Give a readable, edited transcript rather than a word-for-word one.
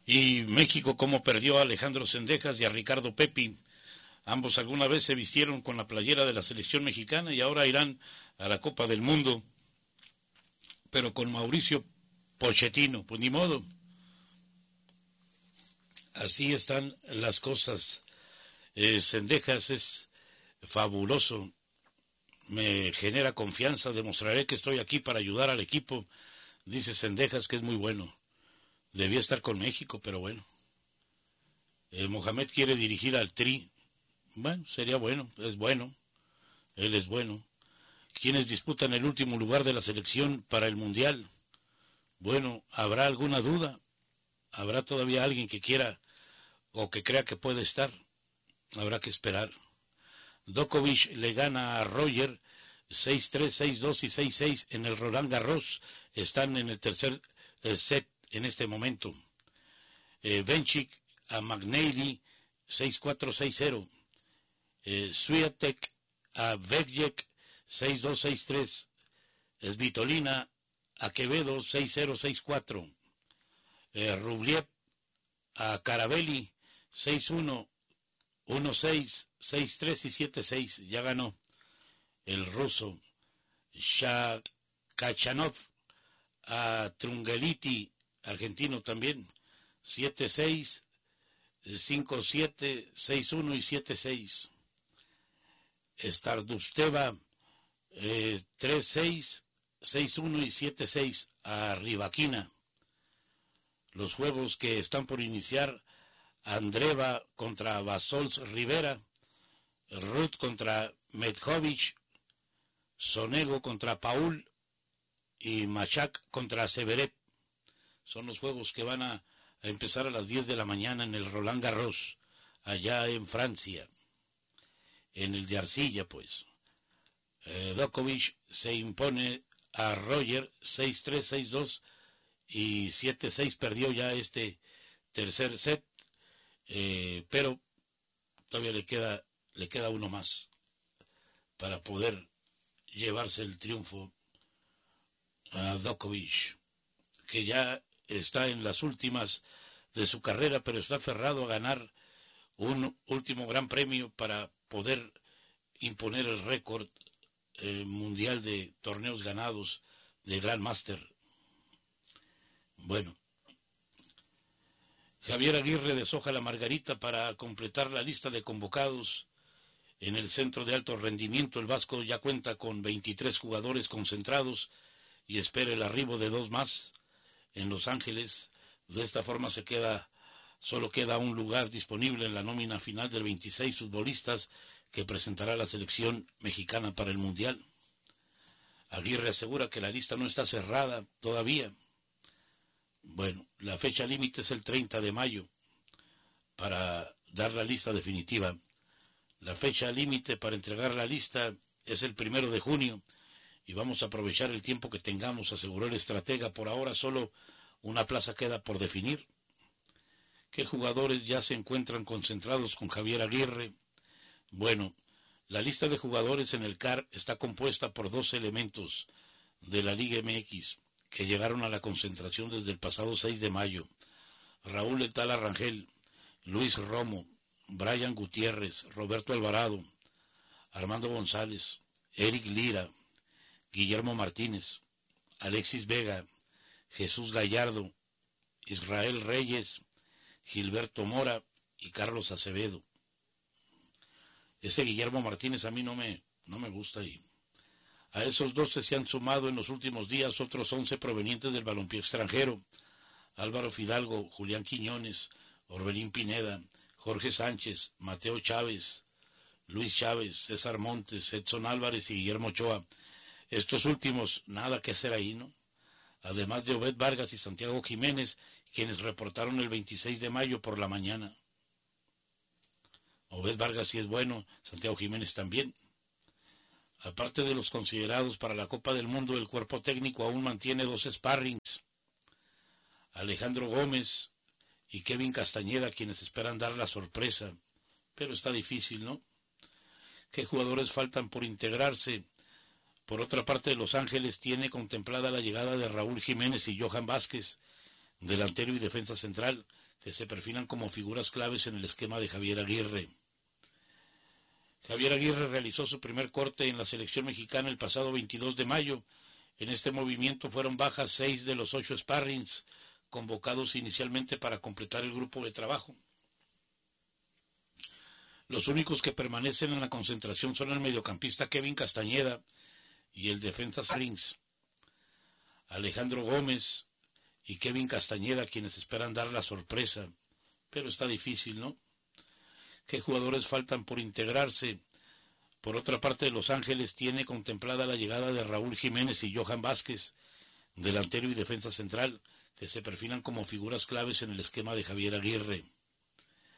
Y México, cómo perdió a Alejandro Zendejas y a Ricardo Pepi. Ambos alguna vez se vistieron con la playera de la selección mexicana y ahora irán a la Copa del Mundo, pero con Mauricio Pochettino. Pues ni modo. Así están las cosas. Zendejas es fabuloso, me genera confianza, demostraré que estoy aquí para ayudar al equipo, dice Zendejas, que es muy bueno. Debía estar con México, pero bueno. Mohamed quiere dirigir al Tri. Bueno, sería bueno, es bueno, él es bueno. ¿Quiénes disputan el último lugar de la selección para el Mundial? Bueno, ¿habrá alguna duda? ¿Habrá todavía alguien que quiera o que crea que puede estar? Habrá que esperar. Djokovic le gana a Roger 6-3, 6-2 y 6-6 en el Roland Garros. Están en el tercer set en este momento. Bencic a McNeely 6-4, 6-0. Swiatek a Vecjek 6-2, 6-3. Svitolina a Quevedo 6-0, 6-4. Rublev a Carabelli 6-1, 1-6, 6-3 y 7-6. Ya ganó el ruso. Kachanov a Trungeliti, argentino también, 7-6, 5-7, 6-1 y 7-6. Stardusteva 3-6, 6-1 y 7-6 a Rybakina. Los juegos que están por iniciar: Andreeva contra Basols Rivera, Ruth contra Medjovic, Sonego contra Paul y Machak contra Severev. Son los juegos que van a empezar a las 10 de la mañana en el Roland Garros, allá en Francia, en el de arcilla, pues. Djokovic se impone a Roger 6-3, 6-2 y 7-6. Perdió ya este tercer set, pero todavía le queda uno más para poder llevarse el triunfo a Djokovic, que ya está en las últimas de su carrera, pero está aferrado a ganar un último gran premio para poder imponer el récord mundial de torneos ganados de Grandmaster. Bueno, Javier Aguirre deshoja la margarita para completar la lista de convocados en el centro de alto rendimiento. El Vasco ya cuenta con 23 jugadores concentrados y espera el arribo de 2 más en Los Ángeles. De esta forma solo queda un lugar disponible en la nómina final de 26 futbolistas que presentará la selección mexicana para el Mundial. Aguirre asegura que la lista no está cerrada todavía. Bueno, la fecha límite es el 30 de mayo para dar la lista definitiva. La fecha límite para entregar la lista es el 1 de junio y vamos a aprovechar el tiempo que tengamos, aseguró el estratega. Por ahora solo una plaza queda por definir. ¿Qué jugadores ya se encuentran concentrados con Javier Aguirre? Bueno, la lista de jugadores en el CAR está compuesta por 12 elementos de la Liga MX que llegaron a la concentración desde el pasado 6 de mayo. Raúl El Tala Rangel, Luis Romo, Brian Gutiérrez, Roberto Alvarado, Armando González, Eric Lira, Guillermo Martínez, Alexis Vega, Jesús Gallardo, Israel Reyes, Gilberto Mora y Carlos Acevedo. Ese Guillermo Martínez a mí no me gusta. Y a esos 12 se han sumado en los últimos días otros 11 provenientes del balompié extranjero: Álvaro Fidalgo, Julián Quiñones, Orbelín Pineda, Jorge Sánchez, Mateo Chávez, Luis Chávez, César Montes, Edson Álvarez y Guillermo Ochoa. Estos últimos, nada que hacer ahí, ¿no? Además de Obed Vargas y Santiago Jiménez, quienes reportaron el 26 de mayo por la mañana. Obed Vargas sí es bueno, Santiago Jiménez también. Aparte de los considerados para la Copa del Mundo, el cuerpo técnico aún mantiene 2 sparrings: Alejandro Gómez y Kevin Castañeda, quienes esperan dar la sorpresa, pero está difícil, ¿no? ¿Qué jugadores faltan por integrarse? Por otra parte, Los Ángeles tiene contemplada la llegada de Raúl Jiménez y Johan Vázquez, delantero y defensa central, que se perfilan como figuras claves en el esquema de Javier Aguirre. Javier Aguirre realizó su primer corte en la selección mexicana el pasado 22 de mayo. En este movimiento fueron bajas 6 de los 8 sparrings convocados inicialmente para completar el grupo de trabajo. Los únicos que permanecen en la concentración son el mediocampista Kevin Castañeda y el defensa Springs. Alejandro Gómez y Kevin Castañeda, quienes esperan dar la sorpresa, pero está difícil, ¿no? ¿Qué jugadores faltan por integrarse? Por otra parte, Los Ángeles tiene contemplada la llegada de Raúl Jiménez y Johan Vázquez, delantero y defensa central, que se perfilan como figuras claves en el esquema de Javier Aguirre.